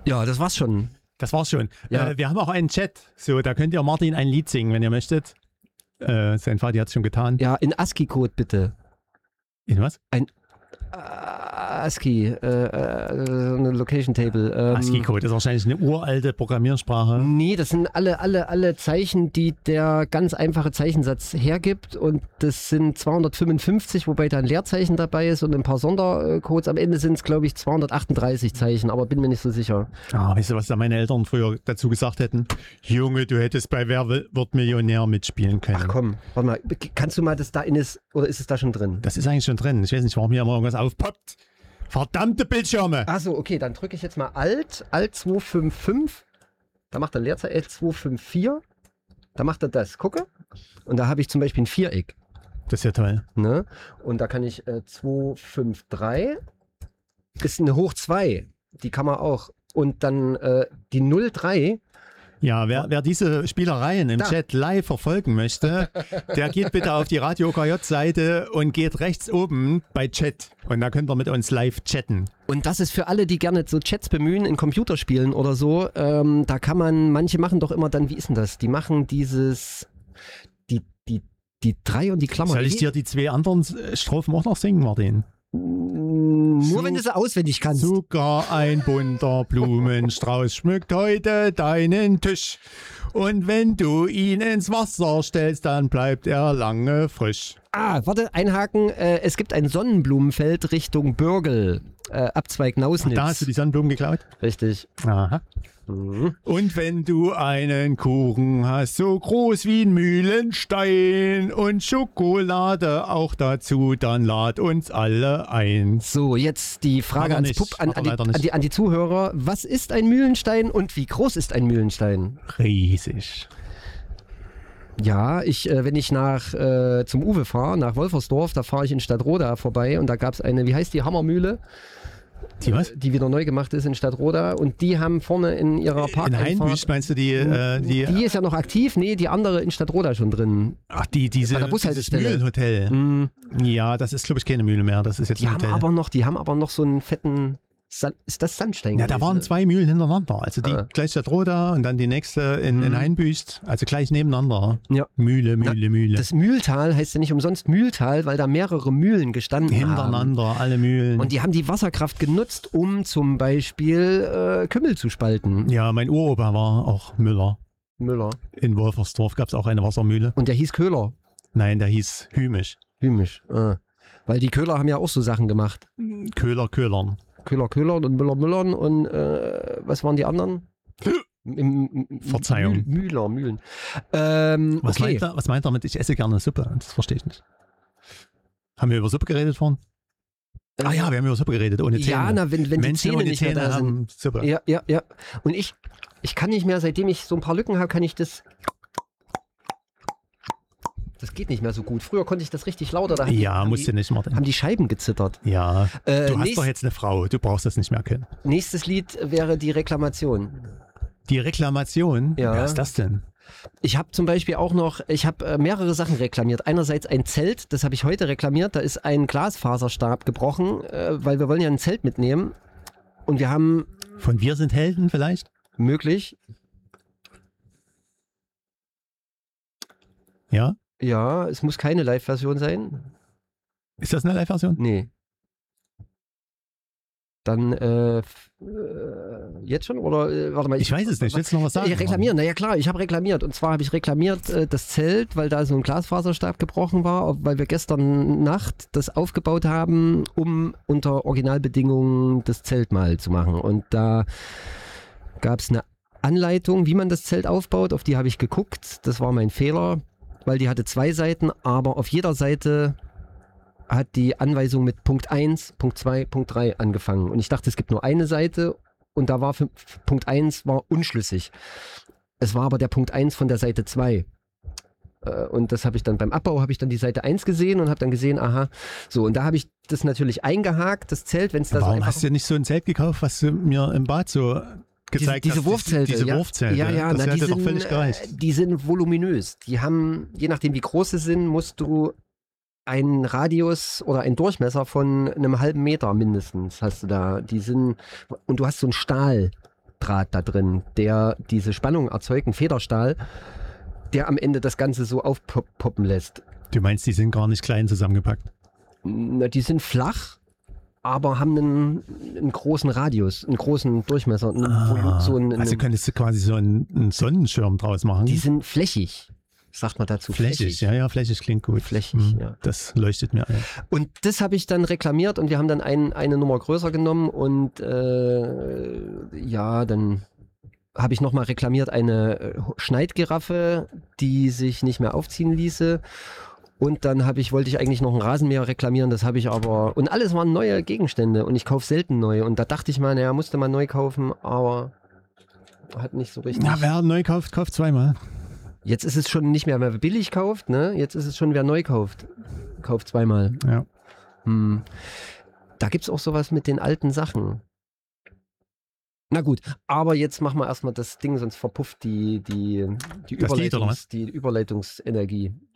Ja, das war's schon. Das war's schon. Ja. Wir haben auch einen Chat. So, da könnt ihr Martin ein Lied singen, wenn ihr möchtet. Sein Vati hat es schon getan. Ja, in ASCII-Code bitte. In was? ASCII, eine Location Table. ASCII-Code, das ist wahrscheinlich eine uralte Programmiersprache. Nee, das sind alle Zeichen, die der ganz einfache Zeichensatz hergibt, und das sind 255, wobei da ein Leerzeichen dabei ist und ein paar Sondercodes. Am Ende sind es, glaube ich, 238 Zeichen, aber bin mir nicht so sicher. Weißt du, was da meine Eltern früher dazu gesagt hätten? Junge, du hättest bei Wer wird Millionär mitspielen können. Ach komm, warte mal, kannst du mal das da in ist, oder ist es da schon drin? Das ist eigentlich schon drin. Ich weiß nicht, warum hier immer irgendwas aufpoppt. Verdammte Bildschirme! Achso, okay, dann drücke ich jetzt mal Alt 255. Da macht er Leerzeichen L254. Da macht er das. Gucke. Und da habe ich zum Beispiel ein Viereck. Das ist ja toll. Ne? Und da kann ich 253. Ist eine Hoch 2. Die kann man auch. Und dann die 03. Ja, wer diese Spielereien im Chat live verfolgen möchte, der geht bitte auf die Radio OKJ-Seite und geht rechts oben bei Chat. Und da könnt ihr mit uns live chatten. Und das ist für alle, die gerne so Chats bemühen in Computerspielen oder so. Da kann man, manche machen doch immer dann, wie ist denn das? Die machen dieses, die 3 und die Klammer. Soll ich dir die 2 anderen Strophen auch noch singen, Martin? Nur wenn du sie auswendig kannst. Sogar ein bunter Blumenstrauß schmückt heute deinen Tisch. Und wenn du ihn ins Wasser stellst, dann bleibt er lange frisch. Warte, einhaken. Es gibt ein Sonnenblumenfeld Richtung Bürgel. Abzweig Nausnitz. Da hast du die Sonnenblumen geklaut? Richtig. Aha. Mhm. Und wenn du einen Kuchen hast, so groß wie ein Mühlenstein und Schokolade auch dazu, dann lad uns alle ein. So, jetzt die Frage an die Zuhörer. Was ist ein Mühlenstein und wie groß ist ein Mühlenstein? Riesig. Ja, wenn ich zum Uwe fahre, nach Wolfersdorf, da fahre ich in Stadtroda vorbei und da gab es eine, wie heißt die, Hammermühle? Die was? Die wieder neu gemacht ist in Stadtroda, und die haben vorne in ihrer Parkeinfahrt... In Hainbüch meinst du die... Die ist ja noch aktiv, nee, die andere in Stadtroda schon drin. Ach, dieses Mühlenhotel. Mhm. Ja, das ist, glaube ich, keine Mühle mehr, das ist jetzt ein Hotel. Die haben aber noch so einen fetten... ist das Sandstein? Ja, da waren 2 Mühlen hintereinander. Also die gleich Stadtroda und dann die nächste in Hainbüch. Also gleich nebeneinander. Ja. Mühle. Das Mühltal heißt ja nicht umsonst Mühltal, weil da mehrere Mühlen gestanden haben. Hintereinander, alle Mühlen. Und die haben die Wasserkraft genutzt, um zum Beispiel Kümmel zu spalten. Ja, mein Uropa war auch Müller. In Wolfersdorf gab es auch eine Wassermühle. Und der hieß Köhler? Nein, der hieß Hümisch. Weil die Köhler haben ja auch so Sachen gemacht. Köhlern. Köhler und Müllern und was waren die anderen? Verzeihung. Mühlen. Was meint er mit, ich esse gerne Suppe? Das verstehe ich nicht. Haben wir über Suppe geredet vorhin? Ja, wir haben über Suppe geredet, ohne Zähne. Ja, wenn die Zähne nicht mehr da sind. Suppe. Ja. Und ich kann nicht mehr, seitdem ich so ein paar Lücken habe, kann ich das... Das geht nicht mehr so gut. Früher konnte ich das richtig lauter. Da musst du nicht, Martin. Haben die Scheiben gezittert. Ja, du hast doch jetzt eine Frau. Du brauchst das nicht mehr können. Nächstes Lied wäre die Reklamation. Die Reklamation? Ja. Wer ist das denn? Ich habe zum Beispiel auch noch, mehrere Sachen reklamiert. Einerseits ein Zelt, das habe ich heute reklamiert. Da ist ein Glasfaserstab gebrochen, weil wir wollen ja ein Zelt mitnehmen. Und wir haben... Von Wir sind Helden vielleicht? Möglich. Ja? Ja, es muss keine Live-Version sein. Ist das eine Live-Version? Nee. Dann jetzt schon? Oder warte mal. Ich weiß es nicht. Willst du noch was sagen? Reklamieren, naja klar, ich habe reklamiert. Und zwar habe ich reklamiert das Zelt, weil da so ein Glasfaserstab gebrochen war, weil wir gestern Nacht das aufgebaut haben, um unter Originalbedingungen das Zelt mal zu machen. Und da gab es eine Anleitung, wie man das Zelt aufbaut. Auf die habe ich geguckt. Das war mein Fehler, weil die hatte 2 Seiten, aber auf jeder Seite hat die Anweisung mit Punkt 1, Punkt 2, Punkt 3 angefangen. Und ich dachte, es gibt nur eine Seite und da war Punkt 1 war unschlüssig. Es war aber der Punkt 1 von der Seite 2. Und das habe ich dann beim Abbau, habe ich dann die Seite 1 gesehen und habe dann gesehen, aha, so. Und da habe ich das natürlich eingehakt, das Zelt, wenn es da so Warum einfach... hast du nicht so ein Zelt gekauft, was du mir im Bad so gezeigt diese hast? Wurfzelte. Diese Wurfzelte. Ja, das hätte doch völlig gereicht. Die sind voluminös. Die haben, je nachdem wie groß sie sind, musst du einen Radius oder einen Durchmesser von einem halben Meter mindestens hast du da. Die sind, und du hast so ein Stahlbrett Draht da drin, der diese Spannung erzeugt, ein Federstahl, der am Ende das Ganze so aufpoppen lässt. Du meinst, die sind gar nicht klein zusammengepackt? Na, die sind flach, aber haben einen großen Radius, einen großen Durchmesser. Also könntest du quasi so einen Sonnenschirm draus machen? Die sind flächig, sagt man dazu. Flächig, ja, flächig klingt gut. Flächig, ja. Das leuchtet mir ein. Und das habe ich dann reklamiert und wir haben dann eine Nummer größer genommen und dann habe ich nochmal reklamiert eine Schneidgiraffe, die sich nicht mehr aufziehen ließe. Und dann wollte ich eigentlich noch einen Rasenmäher reklamieren, das habe ich aber, und alles waren neue Gegenstände und ich kaufe selten neu. Und da dachte ich mal, naja, musste man neu kaufen, aber hat nicht so richtig. Na, wer neu kauft, kauft zweimal. Jetzt ist es schon nicht mehr, wer billig kauft, ne? Jetzt ist es schon, wer neu kauft, kauft zweimal. Ja. Da gibt es auch sowas mit den alten Sachen. Na gut, aber jetzt machen wir erstmal das Ding, sonst verpufft die Überleitungsenergie.